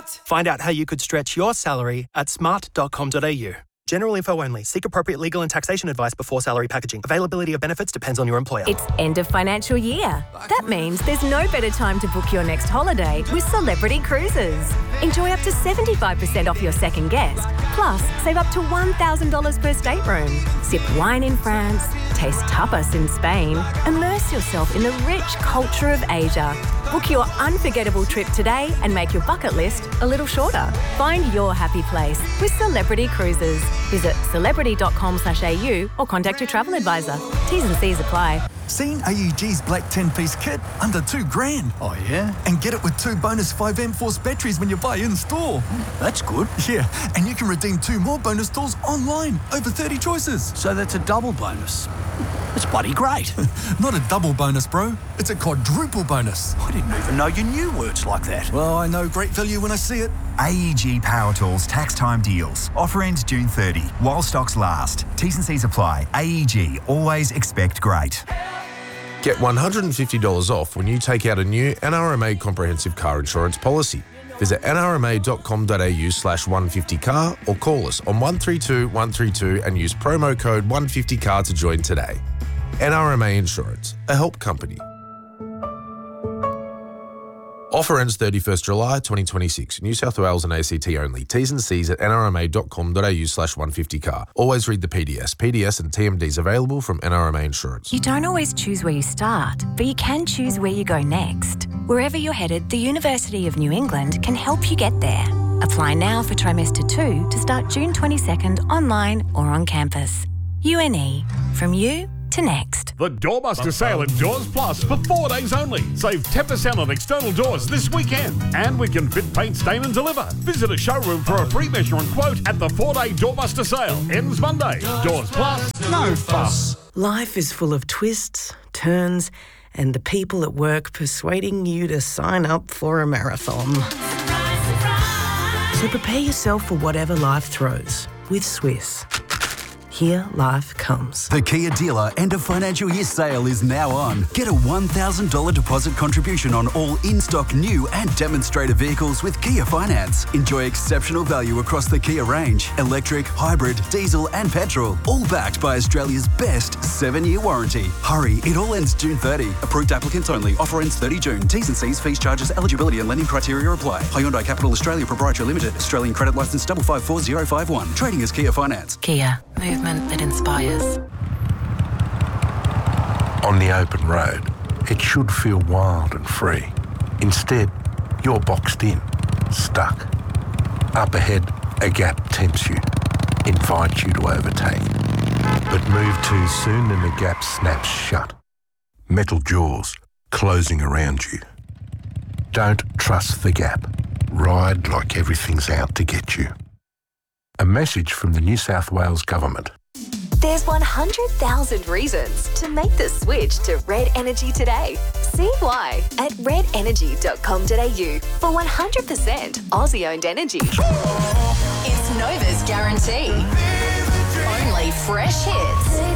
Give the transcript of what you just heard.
What? Find out how you could stretch your salary at smart.com.au. General info only. Seek appropriate legal and taxation advice before salary packaging. Availability of benefits depends on your employer. It's end of financial year. That means there's no better time to book your next holiday with Celebrity Cruises. Enjoy up to 75% off your second guest. Plus, save up to $1,000 per stateroom. Sip wine in France, taste tapas in Spain, immerse yourself in the rich culture of Asia. Book your unforgettable trip today and make your bucket list a little shorter. Find your happy place with Celebrity Cruises. Visit celebrity.com/au or contact your travel advisor. T's and C's apply. Seen AEG's black 10-piece kit? Under $2,000. Oh, yeah? And get it with 2 bonus 5M Force batteries when you buy in-store. That's good. Yeah, and you can redeem 2 more bonus tools online. Over 30 choices. So that's a double bonus. It's bloody great. Not a double bonus, bro. It's a quadruple bonus. I didn't even know you knew words like that. Well, I know great value when I see it. AEG Power Tools tax time deals. Offer ends June 30 while stocks last. T's and C's apply. AEG, always expect great. Get $150 off when you take out a new NRMA comprehensive car insurance policy. Visit nrma.com.au/150car or call us on 132 132 and use promo code 150car to join today. NRMA Insurance, a help company. Offer ends 31st July 2026. New South Wales and ACT only. T's and C's at nrma.com.au/150car. Always read the PDS. PDS and TMDs available from NRMA Insurance. You don't always choose where you start, but you can choose where you go next. Wherever you're headed, the University of New England can help you get there. Apply now for trimester 2 to start June 22nd online or on campus. UNE, from you to next. The Doorbuster sale at Doors Plus for 4 days only. Save 10% on external doors this weekend. And we can fit, paint, stain and deliver. Visit a showroom for a free measure and quote at the 4-day Doorbuster sale. Ends Monday. Doors Plus, no fuss. Life is full of twists, turns, and the people at work persuading you to sign up for a marathon. So prepare yourself for whatever life throws with Swiss. Here life comes. The Kia dealer end of financial year sale is now on. Get a $1,000 deposit contribution on all in-stock new and demonstrator vehicles with Kia Finance. Enjoy exceptional value across the Kia range. Electric, hybrid, diesel and petrol. All backed by Australia's best 7-year warranty. Hurry, it all ends June 30. Approved applicants only. Offer ends 30 June. T's and C's, fees, charges, eligibility and lending criteria apply. Hyundai Capital Australia Proprietary Limited. Australian credit licence 554051. Trading as Kia Finance. Kia, movement that inspires. On the open road, it should feel wild and free. Instead, you're boxed in, stuck. Up ahead, a gap tempts you, invites you to overtake. But move too soon and the gap snaps shut. Metal jaws closing around you. Don't trust the gap. Ride like everything's out to get you. A message from the New South Wales Government. There's 100,000 reasons to make the switch to Red Energy today. See why at redenergy.com.au for 100% Aussie-owned energy. It's Nova's guarantee. Only fresh hits.